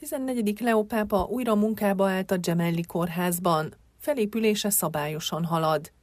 14. Leó pápa újra munkába állt a Gemelli kórházban. Felépülése szabályosan halad.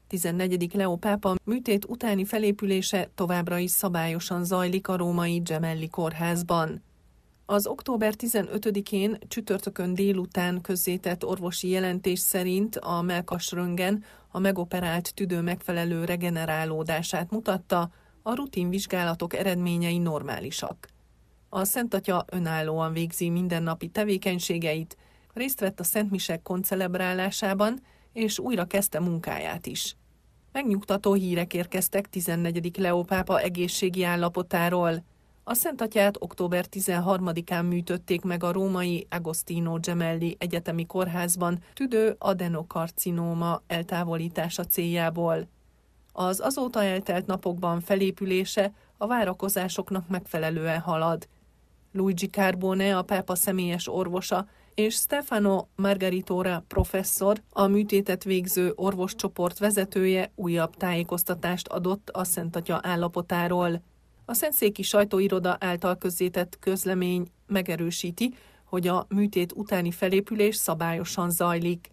14. Leó pápa műtét utáni felépülése továbbra is szabályosan zajlik a római Gemelli kórházban. Az október 15-én csütörtökön délután közzétett orvosi jelentés szerint a mellkasröntgen a megoperált tüdő megfelelő regenerálódását mutatta, a rutinvizsgálatok eredményei normálisak. A Szent Atya önállóan végzi mindennapi tevékenységeit, részt vett a szentmisek koncelebrálásában, és újra kezdte munkáját is. Megnyugtató hírek érkeztek 14. Leó pápa egészségi állapotáról. A Szent Atyát október 13-án műtötték meg a római Agostino Gemelli Egyetemi Kórházban tüdő adenokarcinóma eltávolítása céljából. Az azóta eltelt napokban felépülése a várakozásoknak megfelelően halad. Luigi Carbone, a pápa személyes orvosa, és Stefano Margaritora professzor, a műtétet végző orvoscsoport vezetője újabb tájékoztatást adott a Szent Atya állapotáról. A szentszéki sajtóiroda által közzétett közlemény megerősíti, hogy a műtét utáni felépülés szabályosan zajlik.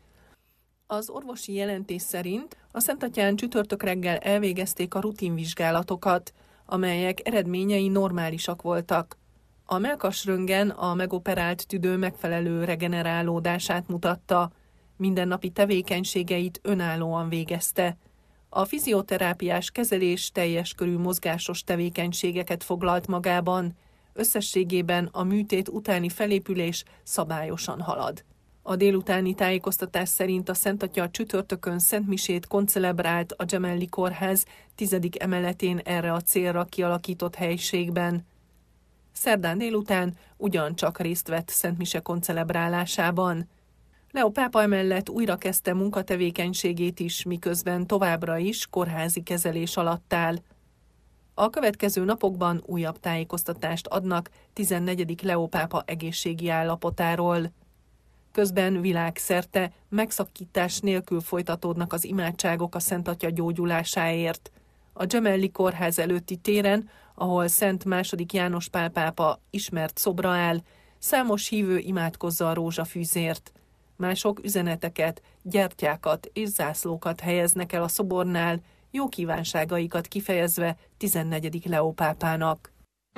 Az orvosi jelentés szerint a Szent Atyán csütörtök reggel elvégezték a rutinvizsgálatokat, amelyek eredményei normálisak voltak. A mellkasröntgen a megoperált tüdő megfelelő regenerálódását mutatta, mindennapi tevékenységeit önállóan végezte. A fizioterápiás kezelés teljes körű mozgásos tevékenységeket foglalt magában, összességében a műtét utáni felépülés szabályosan halad. A délutáni tájékoztatás szerint a Szent Atya csütörtökön szentmisét koncelebrált a Gemelli kórház 10. emeletén erre a célra kialakított helyiségben. Szerdán délután ugyancsak részt vett szentmise koncelebrálásában. Leó pápa emellett újra kezdte munkatevékenységét is, miközben továbbra is kórházi kezelés alatt áll. A következő napokban újabb tájékoztatást adnak 14. Leó pápa egészségi állapotáról. Közben világszerte megszakítás nélkül folytatódnak az imádságok a Szent Atya gyógyulásáért. A Gemelli kórház előtti téren, ahol Szent II. János Pál pápa ismert szobra áll, számos hívő imádkozza a rózsafűzért. Mások üzeneteket, gyertyákat és zászlókat helyeznek el a szobornál, jó kívánságaikat kifejezve 14. Leó pápának.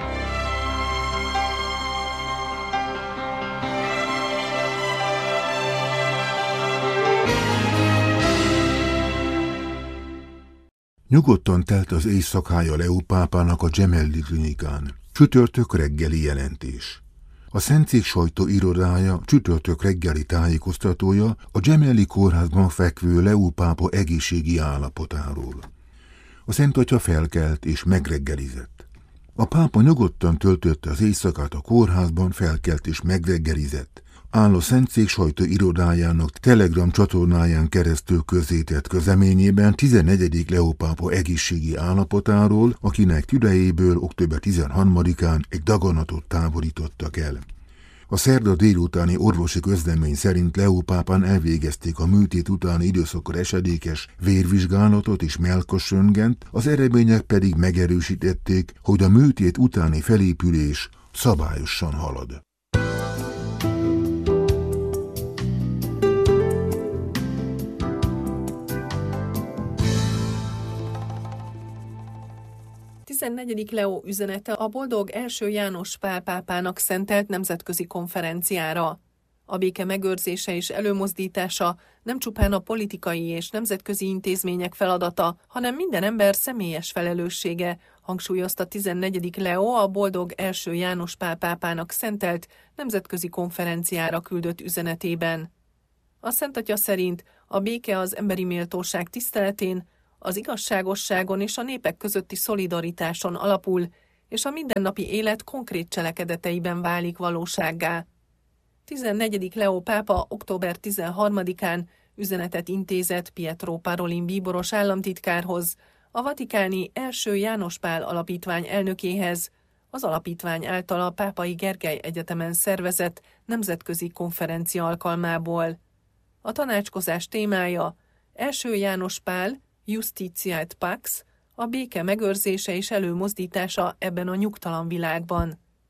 Nyugodtan telt az éjszakája Leó pápának a Gemelli klinikán. Csütörtök reggeli jelentés. A szentszék sajtóirodája csütörtök reggeli tájékoztatója a Gemelli kórházban fekvő Leó pápa egészségi állapotáról. A Szent Atya felkelt és megreggelizett. A pápa nyugodtan töltötte az éjszakát a kórházban, felkelt és megreggelizett, áll a szentszék sajtóirodájának Telegram csatornáján keresztül közzétett közleményében 14. Leó pápa egészségi állapotáról, akinek tüdejéből október 13-án egy daganatot távolítottak el. A szerda délutáni orvosi közlemény szerint Leó pápán elvégezték a műtét utáni időszakra esedékes vérvizsgálatot és mellkasröntgent, az eredmények pedig megerősítették, hogy a műtét utáni felépülés szabályosan halad. A 14. Leó üzenete a boldog első János Pál pápának szentelt nemzetközi konferenciára. A béke megőrzése és előmozdítása nem csupán a politikai és nemzetközi intézmények feladata, hanem minden ember személyes felelőssége, hangsúlyozta 14. Leó a boldog első János Pál pápának szentelt nemzetközi konferenciára küldött üzenetében. A Szent Atya szerint a béke az emberi méltóság tiszteletén, az igazságosságon és a népek közötti szolidaritáson alapul, és a mindennapi élet konkrét cselekedeteiben válik valósággá. 14. Leó pápa október 13-án üzenetet intézett Pietro Parolin bíboros államtitkárhoz, a vatikáni első János Pál alapítvány elnökéhez, az alapítvány által a Pápai Gergely Egyetemen szervezett nemzetközi konferencia alkalmából. A tanácskozás témája első János Pál, Justitia et Pax, a béke megőrzése és előmozdítása ebben a nyugtalan világban.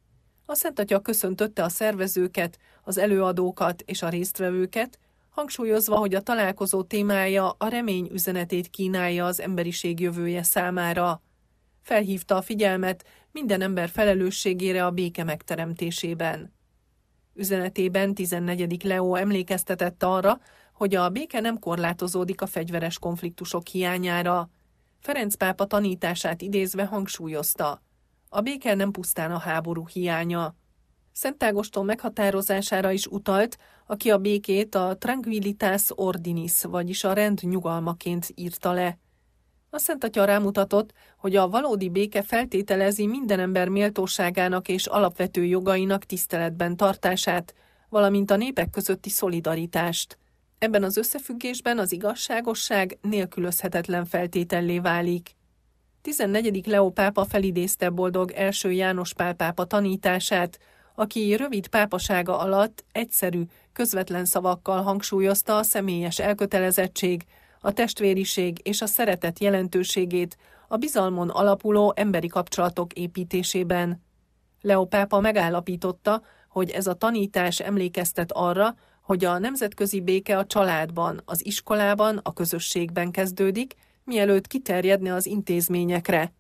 A Szent Atya köszöntötte a szervezőket, az előadókat és a résztvevőket, hangsúlyozva, hogy a találkozó témája a remény üzenetét kínálja az emberiség jövője számára. Felhívta a figyelmet minden ember felelősségére a béke megteremtésében. Üzenetében 14. Leó emlékeztetett arra, hogy a béke nem korlátozódik a fegyveres konfliktusok hiányára. Ferenc pápa tanítását idézve hangsúlyozta: a béke nem pusztán a háború hiánya. Szent Ágoston meghatározására is utalt, aki a békét a tranquillitas ordinis, vagyis a rend nyugalmaként írta le. A Szent Atya rámutatott, hogy a valódi béke feltételezi minden ember méltóságának és alapvető jogainak tiszteletben tartását, valamint a népek közötti szolidaritást. Ebben az összefüggésben az igazságosság nélkülözhetetlen feltétellé válik. 14. Leó pápa felidézte boldog első János Pál pápa tanítását, aki rövid pápasága alatt egyszerű, közvetlen szavakkal hangsúlyozta a személyes elkötelezettség, a testvériség és a szeretet jelentőségét a bizalmon alapuló emberi kapcsolatok építésében. Leó pápa megállapította, hogy ez a tanítás emlékeztet arra, hogy a nemzetközi béke a családban, az iskolában, a közösségben kezdődik, mielőtt kiterjedne az intézményekre.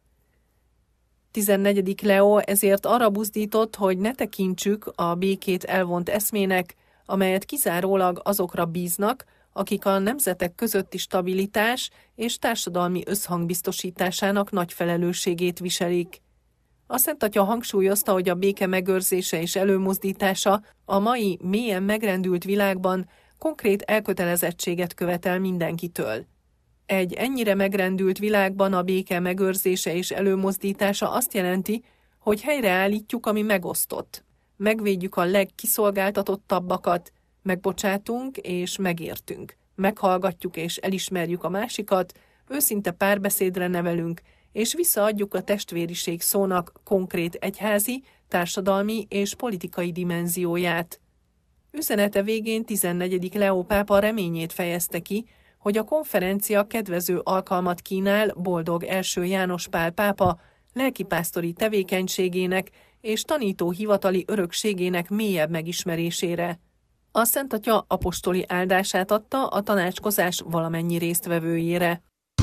14. Leó ezért arra buzdított, hogy ne tekintsük a békét elvont eszmének, amelyet kizárólag azokra bíznak, akik a nemzetek közötti stabilitás és társadalmi összhang biztosításának nagy felelősségét viselik. A Szent Atya hangsúlyozta, hogy a béke megőrzése és előmozdítása a mai mélyen megrendült világban konkrét elkötelezettséget követel mindenkitől. Egy ennyire megrendült világban a béke megőrzése és előmozdítása azt jelenti, hogy helyreállítjuk, ami megosztott. Megvédjük a legkiszolgáltatottabbakat, megbocsátunk és megértünk. Meghallgatjuk és elismerjük a másikat, őszinte párbeszédre nevelünk, és visszaadjuk a testvériség szónak konkrét egyházi, társadalmi és politikai dimenzióját. Üzenete végén 14. Leó pápa reményét fejezte ki, hogy a konferencia kedvező alkalmat kínál boldog első János Pál pápa lelkipásztori tevékenységének és tanító hivatali örökségének mélyebb megismerésére. A Szent Atya apostoli áldását adta a tanácskozás valamennyi résztvevőjére.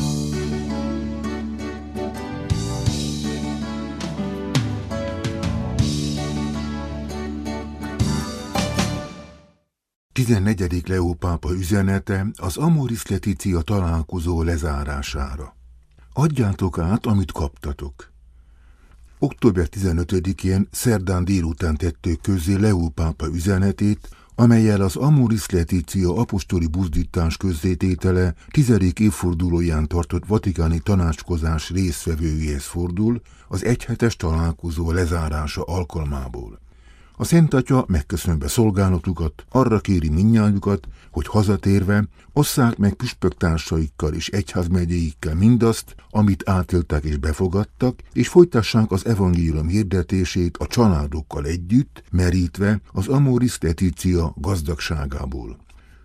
A 14. Leó pápa üzenete az Amoris Laetitia találkozó lezárására. Adjátok át, amit kaptatok. Október 15-én szerdán délután tettük közzé Leó pápa üzenetét, amellyel az Amoris Laetitia apostoli buzdítás közzététele 10. évfordulóján tartott vatikáni tanácskozás résztvevőjéhez fordul az egyhetes találkozó lezárása alkalmából. A Szent Atya megköszönve szolgálatukat arra kéri mindnyájukat, hogy hazatérve osszák meg püspöktársaikkal és egyházmegyéikkel mindazt, amit átéltek és befogadtak, és folytassák az evangélium hirdetését a családokkal együtt, merítve az Amoris Laetitia gazdagságából.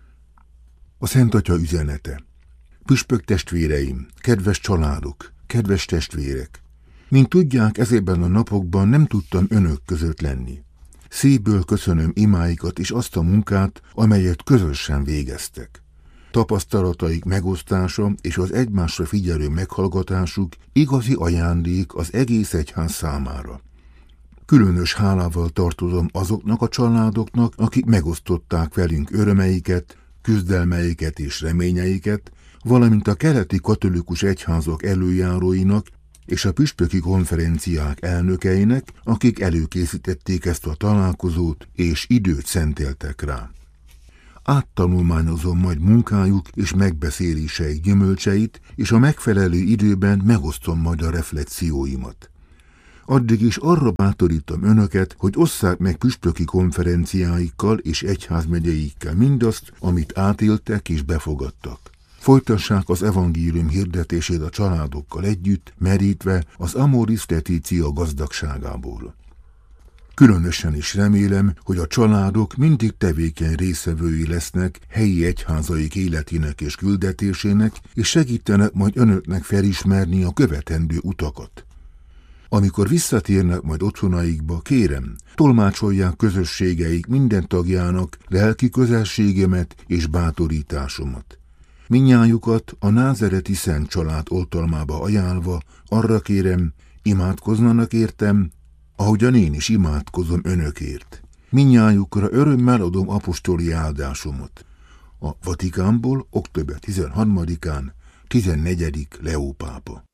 A Szent Atya üzenete. Püspök testvéreim, kedves családok, kedves testvérek! Mint tudják, ezekben a napokban nem tudtam önök között lenni. Szívből köszönöm imáikat és azt a munkát, amelyet közösen végeztek. Tapasztalataik megosztása és az egymásra figyelő meghallgatásuk igazi ajándék az egész egyház számára. Különös hálával tartozom azoknak a családoknak, akik megosztották velünk örömeiket, küzdelmeiket és reményeiket, valamint a keleti katolikus egyházak előjáróinak és a püspöki konferenciák elnökeinek, akik előkészítették ezt a találkozót és időt szenteltek rá. Áttanulmányozom majd munkájuk és megbeszéléseik gyümölcseit, és a megfelelő időben megosztom majd a reflexióimat. Addig is arra bátorítom önöket, hogy osszák meg püspöki konferenciáikkal és egyházmegyeikkel mindazt, amit átéltek és befogadtak. Folytassák az evangélium hirdetését a családokkal együtt, merítve az Amoris Laetitia gazdagságából. Különösen is remélem, hogy a családok mindig tevékeny részevői lesznek helyi egyházaik életének és küldetésének, és segítenek majd önöknek felismerni a követendő utakat. Amikor visszatérnek majd otthonaikba, kérem, tolmácsolják közösségeik minden tagjának lelki közelségemet és bátorításomat. Mindnyájukat a názereti Szent Család oltalmába ajánlva arra kérem, imádkozzanak értem, ahogyan én is imádkozom önökért. Mindnyájukra örömmel adom apostoli áldásomat. A Vatikánból október 13-án 14. Leó pápa.